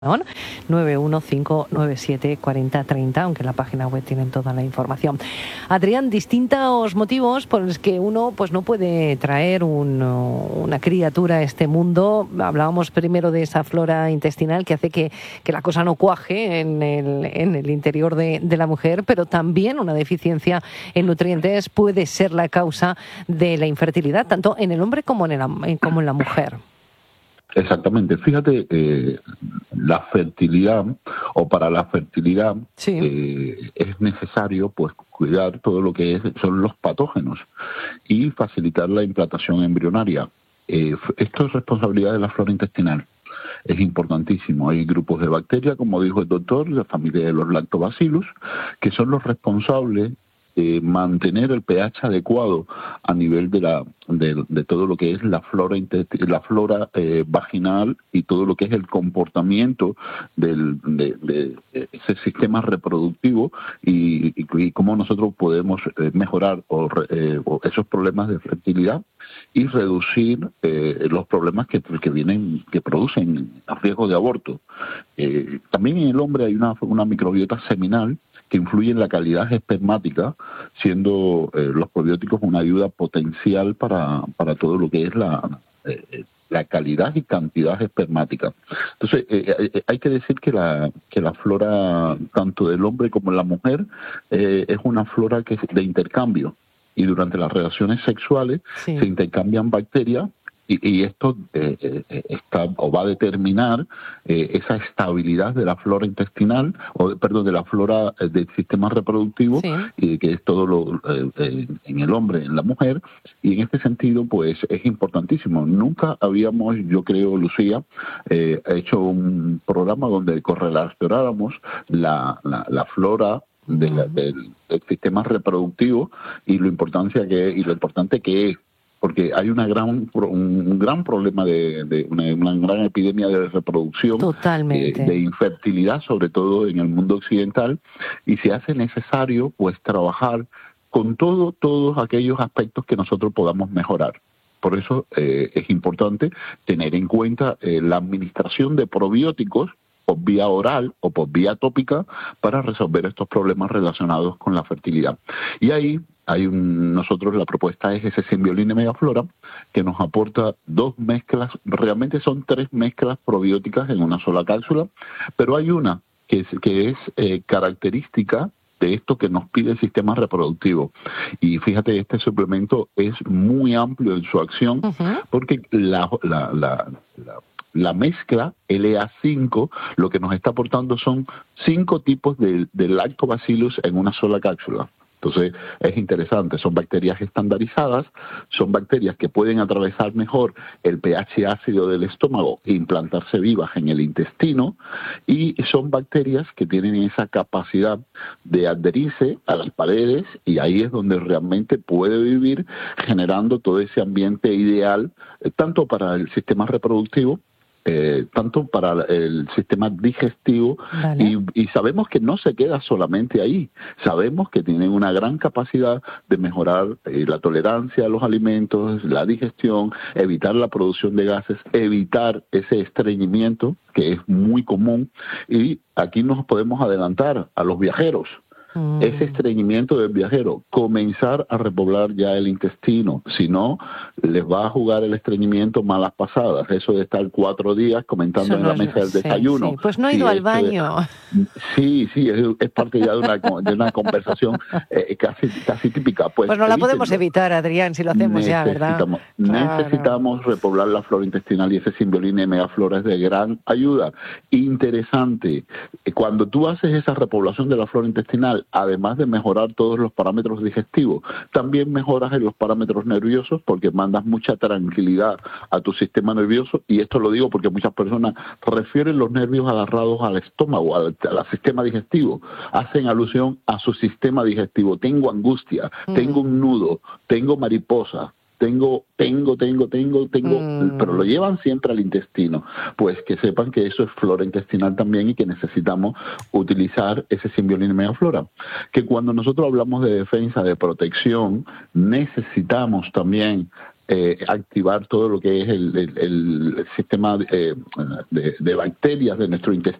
915974030, aunque en la página web tienen toda la información. Adrián, distintos motivos por los que uno pues no puede traer una criatura a este mundo. Hablábamos primero de esa flora intestinal que hace que la cosa no cuaje en el interior de la mujer, pero también una deficiencia en nutrientes puede ser la causa de la infertilidad, tanto en el hombre como en la mujer. Exactamente. Fíjate, la fertilidad, o para la fertilidad, es necesario pues cuidar todo lo que son los patógenos y facilitar la implantación embrionaria. Esto es responsabilidad de la flora intestinal. Es importantísimo. Hay grupos de bacterias, como dijo el doctor, la familia de los lactobacillus, que son los responsables de mantener el pH adecuado a nivel de todo lo que es la flora vaginal y todo lo que es el comportamiento de ese sistema reproductivo y cómo nosotros podemos mejorar esos problemas de fertilidad y reducir los problemas que producen riesgo de aborto. También en el hombre hay una microbiota seminal que influye en la calidad espermática, siendo los probióticos una ayuda potencial para todo lo que es la calidad y cantidad espermática. Entonces, hay que decir que la flora, tanto del hombre como de la mujer, es una flora que es de intercambio, y durante las relaciones sexuales se intercambian bacterias, y esto va a determinar esa estabilidad de la flora intestinal, de la flora del sistema reproductivo, y que es todo en el hombre, en la mujer, y en este sentido pues es importantísimo. Nunca habíamos, yo creo, Lucía, hecho un programa donde correlacionáramos la flora del sistema reproductivo y lo importante que es, porque hay un gran problema de una gran epidemia de reproducción, de infertilidad, sobre todo en el mundo occidental, y se hace necesario pues trabajar con todos aquellos aspectos que nosotros podamos mejorar. Por eso es importante tener en cuenta la administración de probióticos por vía oral o por vía tópica para resolver estos problemas relacionados con la fertilidad. Y ahí nosotros la propuesta es ese Symbiolin Megaflora, que nos aporta 2 mezclas, realmente son 3 mezclas probióticas en una sola cápsula, pero hay una que es característica de esto que nos pide el sistema reproductivo. Y fíjate, este suplemento es muy amplio en su acción, porque la mezcla LA5 lo que nos está aportando son 5 tipos de lactobacillus en una sola cápsula. Entonces es interesante, son bacterias estandarizadas, son bacterias que pueden atravesar mejor el pH ácido del estómago e implantarse vivas en el intestino, y son bacterias que tienen esa capacidad de adherirse a las paredes, y ahí es donde realmente puede vivir, generando todo ese ambiente ideal, tanto para el sistema reproductivo, tanto para el sistema digestivo, y sabemos que no se queda solamente ahí, sabemos que tienen una gran capacidad de mejorar la tolerancia a los alimentos, la digestión, evitar la producción de gases, evitar ese estreñimiento que es muy común, y aquí nos podemos adelantar a los viajeros. Ese estreñimiento del viajero, comenzar a repoblar ya el intestino, si no, les va a jugar el estreñimiento malas pasadas, eso de estar 4 días comentando en la mesa del desayuno. Pues no he ido al baño. Sí, es parte ya de una conversación casi típica. Pues no la podemos evitar, Adrián, si lo hacemos ya, ¿verdad? Necesitamos repoblar la flora intestinal, y ese Symbiolin Megaflora es de gran ayuda. Interesante, cuando tú haces esa repoblación de la flora intestinal, además de mejorar todos los parámetros digestivos, también mejoras en los parámetros nerviosos, porque mandas mucha tranquilidad a tu sistema nervioso, y esto lo digo porque muchas personas refieren los nervios agarrados al estómago, al sistema digestivo, hacen alusión a su sistema digestivo. Tengo angustia, tengo un nudo, tengo mariposa, tengo, pero lo llevan siempre al intestino. Pues que sepan que eso es flora intestinal también, y que necesitamos utilizar ese Symbiolin Megaflora. Que cuando nosotros hablamos de defensa, de protección, necesitamos también activar todo lo que es el sistema de bacterias de nuestro intestino